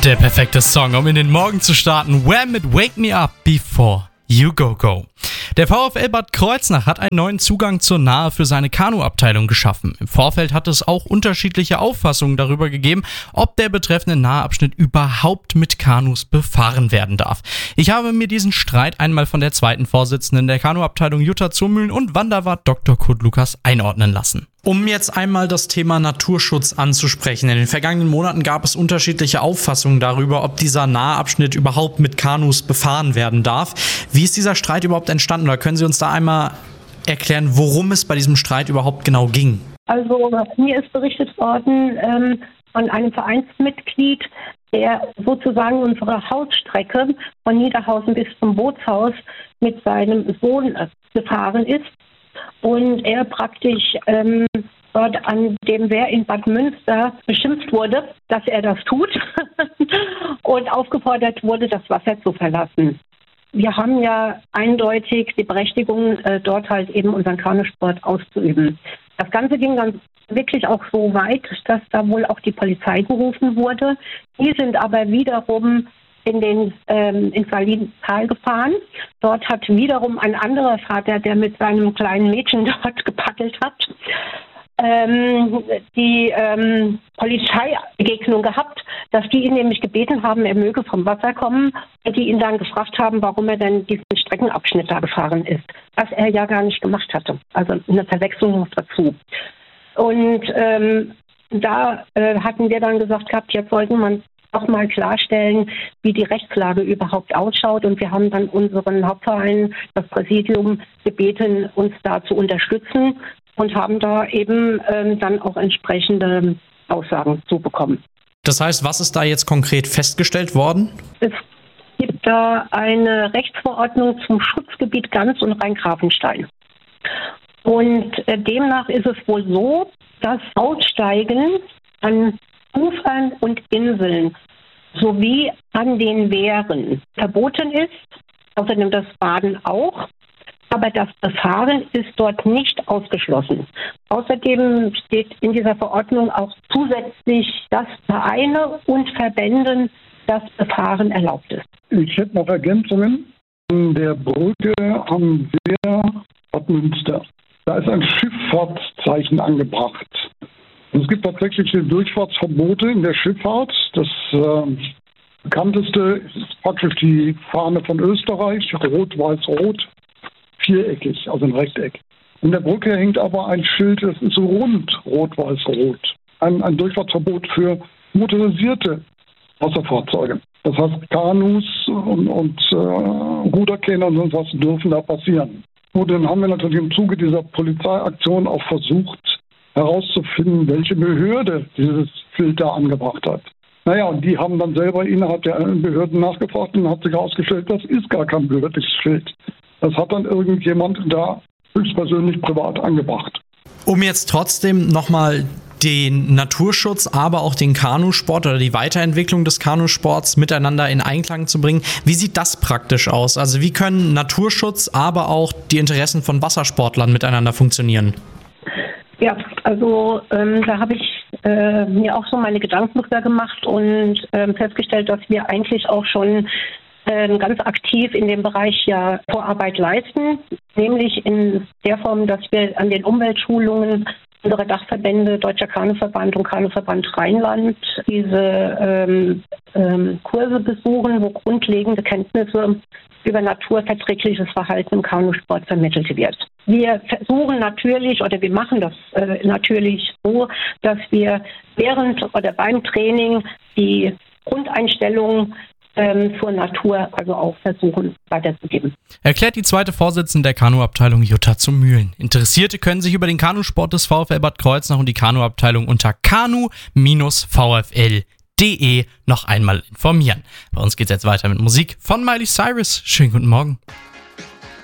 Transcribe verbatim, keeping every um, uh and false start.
Der perfekte Song, um in den Morgen zu starten. Wham! Mit Wake Me Up Before You Go Go. Der VfL Bad Kreuznach hat einen neuen Zugang zur Nahe für seine Kanuabteilung geschaffen. Im Vorfeld hat es auch unterschiedliche Auffassungen darüber gegeben, ob der betreffende Naheabschnitt überhaupt mit Kanus befahren werden darf. Ich habe mir diesen Streit einmal von der zweiten Vorsitzenden der Kanuabteilung Jutta Zurmühlen und Wanderwart Doktor Kurt Lukas einordnen lassen. Um jetzt einmal das Thema Naturschutz anzusprechen. In den vergangenen Monaten gab es unterschiedliche Auffassungen darüber, ob dieser Naheabschnitt überhaupt mit Kanus befahren werden darf. Wie ist dieser Streit überhaupt entstanden? Oder können Sie uns da einmal erklären, worum es bei diesem Streit überhaupt genau ging? Also mir ist berichtet worden ähm, von einem Vereinsmitglied, der sozusagen unsere Hausstrecke von Niederhausen bis zum Bootshaus mit seinem Sohn gefahren ist. Und er praktisch ähm, dort an dem Wehr in Bad Münster beschimpft wurde, dass er das tut und aufgefordert wurde, das Wasser zu verlassen. Wir haben ja eindeutig die Berechtigung, äh, dort halt eben unseren Kanusport auszuüben. Das Ganze ging dann wirklich auch so weit, dass da wohl auch die Polizei gerufen wurde. Die sind aber wiederum in den ähm, ins Salintal gefahren. Dort hat wiederum ein anderer Vater, der mit seinem kleinen Mädchen dort gepaddelt hat, ähm, die ähm, Polizeibegegnung gehabt, dass die ihn nämlich gebeten haben, er möge vom Wasser kommen, und die ihn dann gefragt haben, warum er denn diesen Streckenabschnitt da gefahren ist, was er ja gar nicht gemacht hatte. Also eine Verwechslung noch dazu. Und ähm, da äh, hatten wir dann gesagt gehabt, jetzt sollten man auch mal klarstellen, wie die Rechtslage überhaupt ausschaut. Und wir haben dann unseren Hauptverein, das Präsidium, gebeten, uns da zu unterstützen und haben da eben ähm, dann auch entsprechende Aussagen zu bekommen. Das heißt, was ist da jetzt konkret festgestellt worden? Es gibt da eine Rechtsverordnung zum Schutzgebiet Gans und Rheingrafenstein. Und äh, demnach ist es wohl so, dass Aussteigen an Ufern und Inseln sowie an den Wehren verboten ist, außerdem das Baden auch, aber das Befahren ist dort nicht ausgeschlossen. Außerdem steht in dieser Verordnung auch zusätzlich, dass Vereine und Verbänden das Befahren erlaubt ist. Ich hätte noch Ergänzungen. An der Brücke am Wehr Bad Münster. Da ist ein Schifffahrtszeichen angebracht. Es gibt tatsächlich Durchfahrtsverbote in der Schifffahrt. Das äh, bekannteste ist praktisch die Fahne von Österreich, rot-weiß-rot, viereckig, also ein Rechteck. In der Brücke hängt aber ein Schild, das ist rund rot-weiß-rot. Ein, ein Durchfahrtsverbot für motorisierte Wasserfahrzeuge. Das heißt, Kanus und, und äh, Ruderkähne und sonst was dürfen da passieren. Und dann haben wir natürlich im Zuge dieser Polizeiaktion auch versucht, herauszufinden, welche Behörde dieses Schild da angebracht hat. Naja, und die haben dann selber innerhalb der Behörden nachgefragt und hat sich herausgestellt, das ist gar kein behördliches Schild. Das hat dann irgendjemand da höchstpersönlich privat angebracht. Um jetzt trotzdem nochmal den Naturschutz, aber auch den Kanusport oder die Weiterentwicklung des Kanusports miteinander in Einklang zu bringen, wie sieht das praktisch aus? Also wie können Naturschutz, aber auch die Interessen von Wassersportlern miteinander funktionieren? Ja, also ähm, da habe ich äh, mir auch so meine Gedanken drüber gemacht und ähm, festgestellt, dass wir eigentlich auch schon äh, ganz aktiv in dem Bereich ja Vorarbeit leisten, nämlich in der Form, dass wir an den Umweltschulungen unserer Dachverbände Deutscher Kanuverband und Kanuverband Rheinland diese ähm, ähm, Kurse besuchen, wo grundlegende Kenntnisse über naturverträgliches Verhalten im Kanusport vermittelt wird. Wir versuchen natürlich, oder wir machen das äh, natürlich so, dass wir während oder beim Training die Grundeinstellungen ähm, zur Natur also auch versuchen weiterzugeben. Erklärt die zweite Vorsitzende der Kanuabteilung Jutta Zurmühlen. Interessierte können sich über den Kanusport des VfL Bad Kreuznach und die Kanuabteilung unter kanu Bindestrich v f l punkt de noch einmal informieren. Bei uns geht's jetzt weiter mit Musik von Miley Cyrus. Schönen guten Morgen.